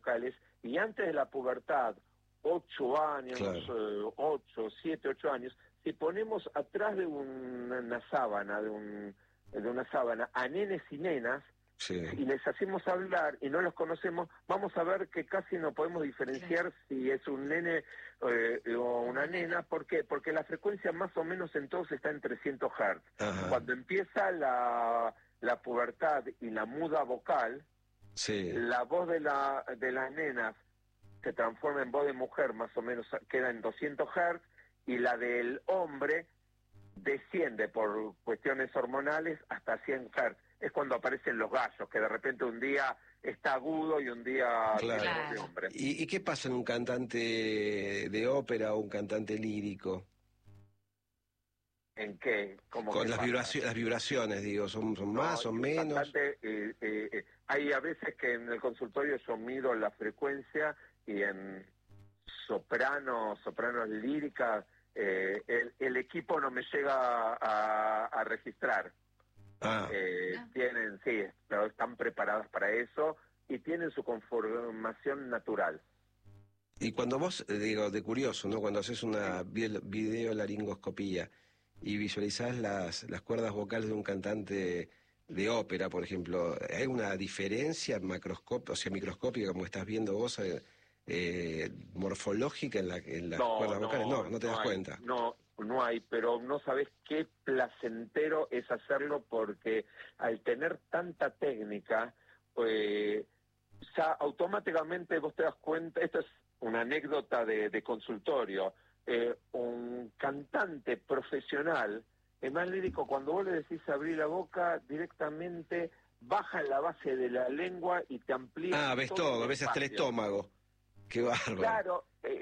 vocales, y antes de la pubertad, 8 años, Claro. 8 años, si ponemos atrás de una sábana, de una sábana, a nenes y nenas, Sí. y les hacemos hablar y no los conocemos, vamos a ver que casi no podemos diferenciar si es un nene o una nena. ¿Por qué? Porque la frecuencia más o menos en todos está en 300 Hz. Ajá. Cuando empieza la pubertad y la muda vocal, Sí. la voz de las nenas se transforma en voz de mujer, más o menos queda en 200 Hz, y la del hombre desciende por cuestiones hormonales hasta 100 Hz. Es cuando aparecen los gallos, que de repente un día está agudo y un día Claro. tiene voz de hombre. ¿Y qué pasa en un cantante de ópera o un cantante lírico? ¿En qué? ¿Cómo Con que las pasa? las vibraciones, digo, ¿son No, más, son y un menos? cantante, hay a veces que en el consultorio yo mido la frecuencia y en sopranos líricas, el equipo no me llega a registrar. Ah, Tienen, sí, pero están preparadas para eso y tienen su conformación natural. y cuando vos, digo, de curioso, ¿no? Cuando haces una videolaringoscopía y visualizás las cuerdas vocales de un cantante de ópera, por ejemplo, ¿hay una diferencia macroscópica, o sea, microscópica, como estás viendo vos, morfológica en las cuerdas vocales? No te das cuenta. No hay, pero no sabes qué placentero es hacerlo, porque al tener tanta técnica, ya automáticamente vos te das cuenta. Esto es una anécdota de consultorio. Un cantante profesional es más lírico, cuando vos le decís abrir la boca, directamente baja en la base de la lengua y te amplía. Ah, ves todo, ves hasta el estómago. Qué bárbaro. Claro,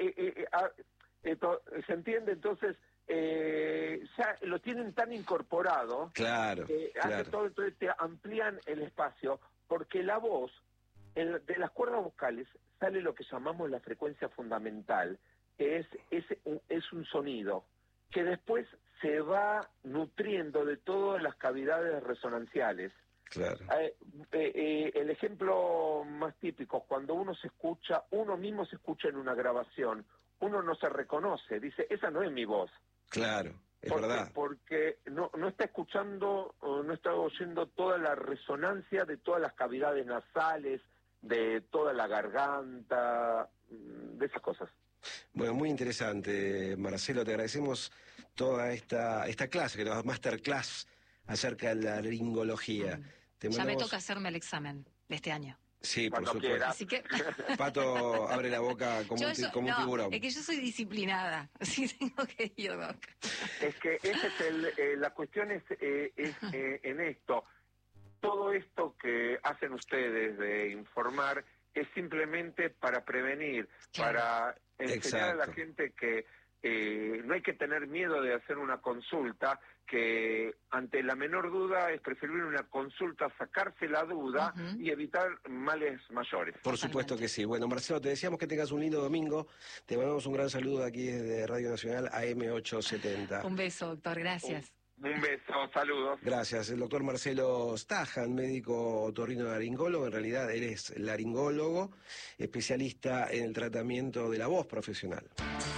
¿se entiende? Entonces, ya lo tienen tan incorporado, Claro, hace todo, entonces te amplían el espacio, porque la voz, de las cuerdas vocales, sale lo que llamamos la frecuencia fundamental, que es un sonido, que después se va nutriendo de todas las cavidades resonanciales. Claro. El ejemplo más típico, cuando uno mismo se escucha en una grabación, uno no se reconoce, dice, esa no es mi voz. Claro, es ¿Por qué? verdad. Porque no está escuchando, no está oyendo toda la resonancia de todas las cavidades nasales, de toda la garganta, de esas cosas. Bueno, muy interesante, Marcelo, te agradecemos toda esta clase, que nos masterclass acerca de la laringología. Ya me toca hacerme el examen de este año. Sí, por Cuando supuesto. quiera. Así que... Pato abre la boca como un tiburón. Es que yo soy disciplinada, así tengo que ir, Doc. Es que ese es la cuestión es en esto. Todo esto que hacen ustedes de informar es simplemente para prevenir, para enseñar a la gente que no hay que tener miedo de hacer una consulta, que ante la menor duda es preferible una consulta, sacarse la duda y evitar males mayores. Por supuesto que sí. Bueno, Marcelo, te deseamos que tengas un lindo domingo. Te mandamos un gran saludo de aquí desde Radio Nacional AM870. Un beso, doctor, gracias. Un beso, saludos. Gracias. El doctor Marcelo Stajan, médico otorrinolaringólogo, en realidad él es laringólogo, especialista en el tratamiento de la voz profesional.